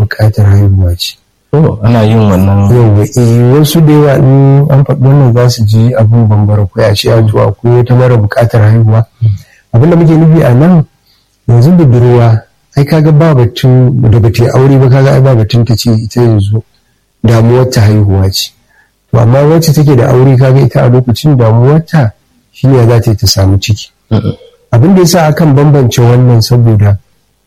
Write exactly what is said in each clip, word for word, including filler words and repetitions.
buƙatar haihuwa ce. Oh, ana yin wannan. Yawwa eh wasu da yawa in an faɗi wannan za su ji abin bambara ko a ce a to akwai wata mara buƙatar haihuwa. Abin da muke nufi a nan yanzu budurwa ai kaga ba batun da bata yi aure ba kaga ai ba batun ta ce ita yanzu damuwar ta haihuwa ce. To amma wacce take da aure kaga ita a lokacin damuwar ta shine za ta yi ta samu ciki. Abin da yasa akan bambance wannan saboda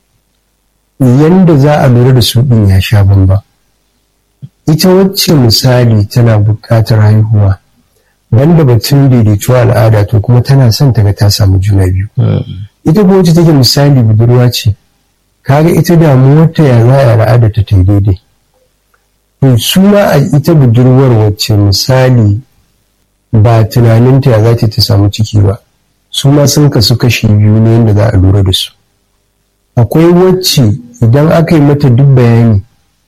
yanda za a lura da su din ya sha bamba. Ita wacce misali tana buƙatar haihuwa banda batun daidaituwa al'ada to kuma tana son ta ga ta samu juna biyu. Ita ko wacce take misali budurwa ce kaga ita damuwarta ya za a al'ada ta ta daidai. To su ma a ita budurwar wacce misali ba tunaninta ya za ta ta samu ciki ba su ma sun kasu kashi biyu ne yadda za a lura da su. Akwai wacce idan aka yi mata duk bayani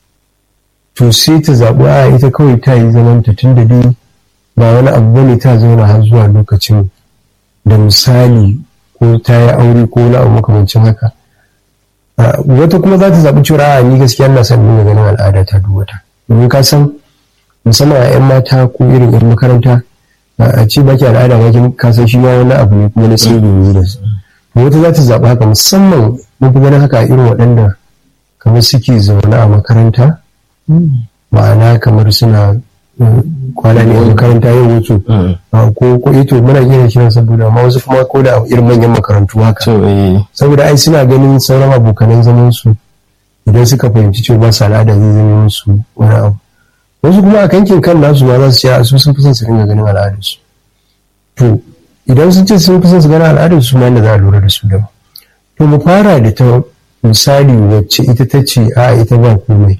to sai ta zaɓi a ita kawai ta yi zamanta tun da dai ba wani abu bane ta zauna har zuwa lokacin da misali ko ta yi aure ko wani abu makamancin haka. Wata kuma za ta zaɓi cewa a ni gaskiya ina son nuna ganin al'ada ta duk wata. Domin ka san musamman a 'yan mata ko irin 'yan makaranta a ce baki al'ada ba ka san shi ma wani abu ne kuma na sai domin da su. Wata za ta zaɓi haka musamman mun fi ganin haka a irin waɗanda kamar suke zaune a makaranta ma'ana kamar suna kwana ne a makaranta yau wuce ko ko ito muna iya kiran saboda amma wasu kuma ko da irin manyan makarantu haka saboda ai suna ganin sauran abokanan zaman su idan suka fahimci cewa ba su al'ada zai zama musu wani abu. Wasu kuma a kankin kan nasu ma za su ce su sun fi son su dinga ganin al'adarsu. To idan sun ce sun fi son su ganin al'adarsu su ma yadda za a lura da su da to mu fara da ta misali wacce ita ta ce a ita ba komai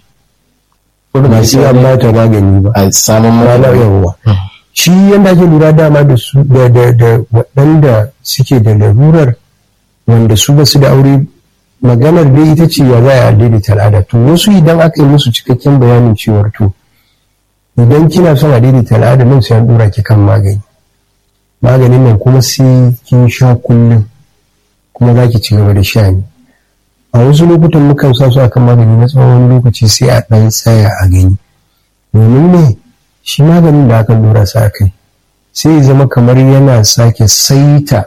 ba sai an ba ta magani ba a samun yawa. Shi yadda ake lura dama da su da waɗanda suke da larurar wanda su ba su da aure maganar dai ita ce ya za a daidaita al'ada. To wasu idan aka yi musu cikakken bayanin cewar to idan kina son a daidaita al'ada nan sai an dora ki kan magani maganin nan kuma sai kin sha kullum kuma za ki ci gaba da sha ne. A wasu lokutan mukan sa su akan magani na tsawon wani lokaci sai a ɗan tsaya a gani domin ne shi maganin da aka dora sa kai sai ya zama kamar yana sake saita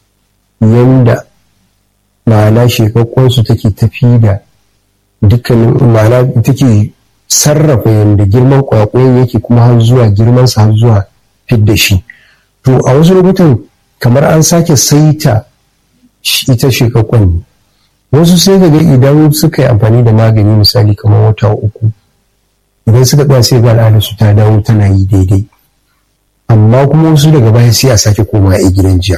yanda ma'ana shekakkonsu take tafi da dukkanin ma'ana take sarrafa yadda girman kwakwayon yake kuma har zuwa girmansa har zuwa fidda shi. To a wasu lokutan kamar an sake saita ita shekakkon ne. Wasu sai ga idan suka yi amfani da magani misali kamar wata uku idan suka tsaya sai ga al'adarsu ta dawo tana yi daidai amma kuma wasu daga baya sai a sake koma a gidan jiya.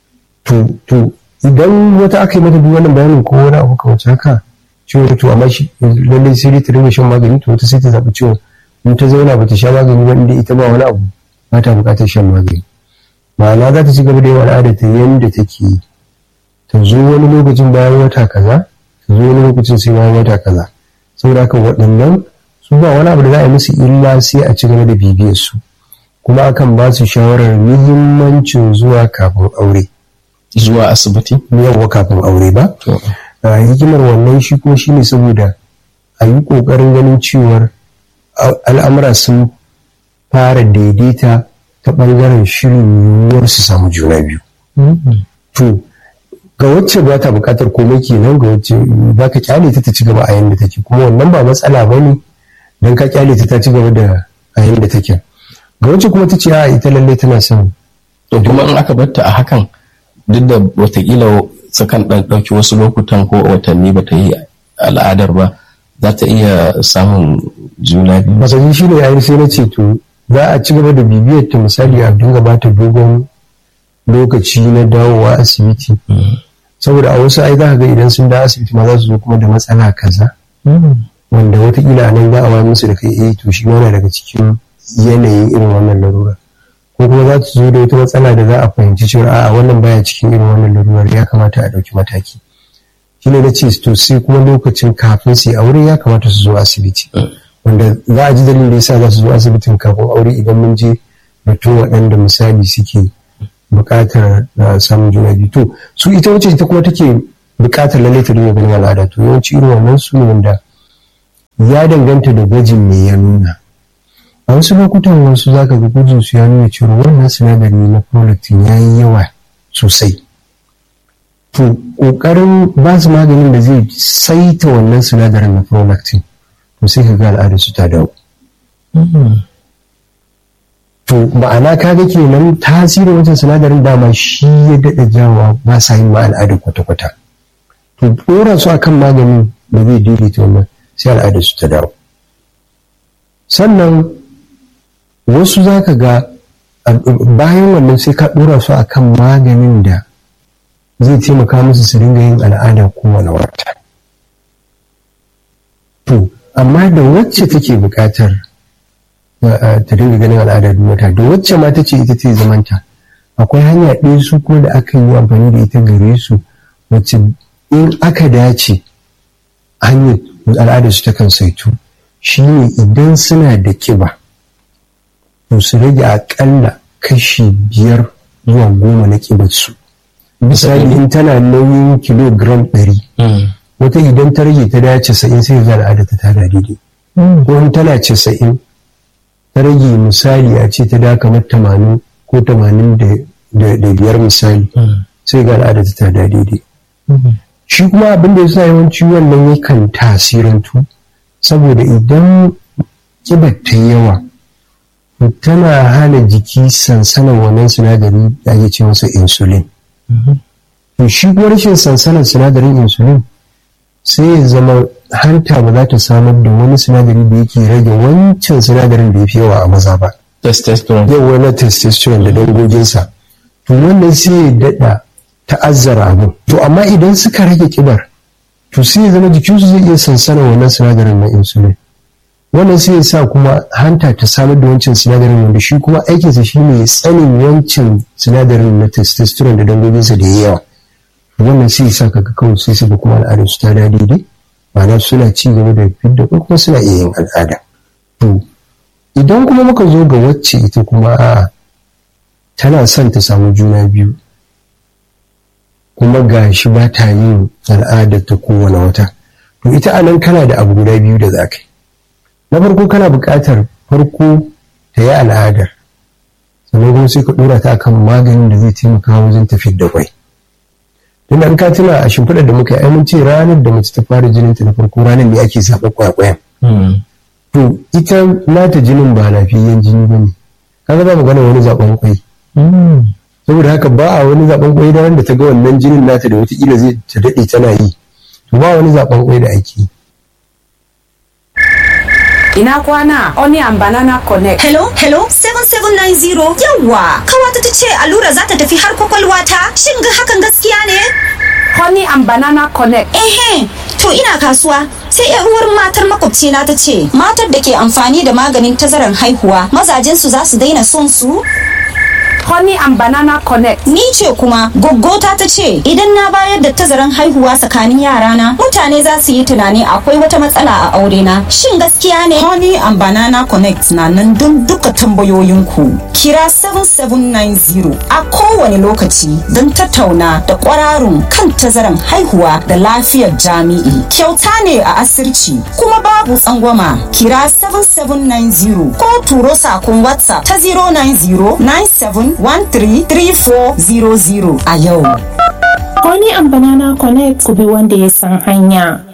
To idan wata aka yi mata duk wannan bayanin ko wani abu kamar haka ciwon to amma shi lallai sai dai ta dinga shan magani to wata sai ta zaɓi ciwon in ta zauna ba ta sha magani ba inda ita ba wani abu ba ta buƙatar shan magani ma'ana za ta ci gaba da yawan al'ada ta yanda take yi ta zo wani lokacin bayan wata kaza ta zo wani lokacin sai bayan wata kaza saboda haka waɗannan su ba wani abu da za a yi musu illa sai a ci gaba da bibiyar su kuma akan ba su shawarar muhimmancin zuwa kafin aure. Zuwa asibiti? Yawwa kafin aure ba. Hikimar wannan shi ko shi ne saboda a yi ƙoƙarin ganin cewar al'amura sun fara daidaita ta ɓangaren shirin yiwuwar su samu juna biyu. To, ga wacce ba ta buƙatar komai kenan ga wacce ba ka kyale ta ta ci gaba a yanda take kuma wannan ba matsala ba ne don ka kyale ta ta ci gaba da a yanda take. Ga wacce kuma ta ce a ita lallai tana son. To kuma in aka bar ta a hakan duk da watakila sukan ɗan ɗauki wasu lokutan ko watanni ba ta yi al'adar ba za ta iya samun juna biyu. Masani shi ne yayin sai na ce to za a ci gaba da bibiyar ta misali a dinga ba ta dogon lokaci na dawowa asibiti saboda a wasu ai za ka ga idan sun dawo asibiti ma za su zo kuma da matsala kaza wanda watakila a nan za a wayar musu da kai eh to shi yana daga cikin yanayin irin wannan larura ko kuma za su zo da wata matsala da za a fahimci cewa a'a wannan baya cikin irin wannan larurar ya kamata a ɗauki mataki shi ne na ce to sai kuma lokacin kafin su yi aure ya kamata su zo asibiti wanda za a ji dalilin da yasa za su zo asibitin kafin aure idan mun je batun waɗanda misali suke buƙatar samun juna biyu to su ita wacce ita kuma take buƙatar lallai ta dinga ganin al'ada to yawanci irin wannan su ne wanda ya danganta da gwajin me ya nuna. A wasu lokutan wasu za ka ga gwajin su ya nuna cewa wannan sinadari na prolactin ya yi yawa sosai. To ƙoƙarin ba su maganin da zai saita wannan sinadarin na prolactin, to sai ka ga al'adar su ta dawo. To ma'ana kaga kenan tasirin wancan sinadarin dama shi ya daɗa jawa ba sa yin ma al'adar kwata-kwata. To ɗora su akan maganin da zai daidaita wannan sai al'adar su ta dawo. Sannan wasu za ka ga bayan wannan sai ka ɗora su akan maganin da zai taimaka musu su dinga yin al'ada kowane wata. To amma da wacce take buƙatar ta dinga ganin al'ada duk wata da wacce ma ta ce ita ce zamanta, akwai hanya ɗaya su kuma da aka yi amfani da ita gare su wacce in aka dace hanyar al'adar su takan saitu, shine idan suna da kiba to su rage aƙalla kashi biyar zuwa goma na kibar su. Misali in tana nauyin kilogram ɗari, wata idan ta rage ta da casa'in sai ga al'ada ta tara daidai. Ko in tana casa'in ta rage misali a ce ta da kamar tamanin ko tamanin da biyar misali, sai ga al'ada ta tara daidai. Shi kuma abin da ya sa yawanci wannan yakan tasirantu saboda idan kibar ta yawa tana hana jiki sansanin wannan sinadari da ake ce masa insulin. To shi kuma rashin sansanin sinadarin insulin sai ya zama hanta ba za ta samar da wani sinadari da yake rage wancan sinadarin da ya fi yawa a maza ba. Testosterone. Yawa na testosterone da dangoginsa. To wannan sai ya daɗa ta'azzara abin. To amma idan suka rage kibar, to sai ya zama jikinsu zai iya sansanin wannan sinadarin na insulin. Wannan sai ya sa kuma hanta ta samar da wancan sinadarin wanda shi kuma aikinsa shi ne tsanin wancan sinadarin na testosterone da dangoginsa da ya yawa. Wannan sai ya sa kaga kawai sai su ga kuma al'adar su ta da daidai, ma'ana suna ci gaba da fidda ko kuma suna iya yin al'ada. To idan kuma muka zo ga wacce ita kuma a tana son ta samu juna biyu kuma ga shi ba ta yin al'adar ta kowane wata, to ita anan kana da abu guda biyu da za ka yi. Na farko kana buƙatar farko ta yi al'adar, sannan kuma sai ka ɗora ta akan maganin da zai taimaka wajen tafiyar da kwai. Tun da ka tuna a shimfiɗar da muka yi mun ce ranar da mace ta fara jinin ta na farko ranar ne ake zaɓa kwakwayan. To ita nata jinin ba lafiyayyen jini ba ne, kaga ba magana wani zaɓen kwai. Saboda haka ba a wani zaɓen kwai da wanda ta ga wannan jinin nata da wataƙila zai ta daɗe tana yi, to ba wani zaɓen kwai da ake yi. Ina kwana Onion Banana Connect. Hello, hello, seven seven nine zero. Yawwa, kawata ta ce allura za ta tafi har kwakwalwa ta. Shin ga hakan gaskiya ne? Honey and Banana Connect. Ehe, to ina kasuwa. Sai yar uwar matar makwabcina ta ce, matar da ke amfani da maganin tazaran haihuwa, mazajensu za su daina son su? Honey and Banana Connect. Ni ce kuma goggota ta ce idan na bayar da tazaran haihuwa tsakanin yarana mutane za su yi tunani akwai wata matsala a aure na. Shin gaskiya ne? Honey and Banana Connect na nan don duka tambayoyinku. Kira seven seven nine zero a kowane lokaci don tattauna da kwararun kan tazaran haihuwa da lafiyar jami'i. Kyauta ne a asirci kuma babu tsangwama. Kira seven seven nine zero ko turo sakon WhatsApp ta zero nine zero nine seven one three three four zero zero a yau. Honey and Banana Connect ku bi wanda ya san hanya.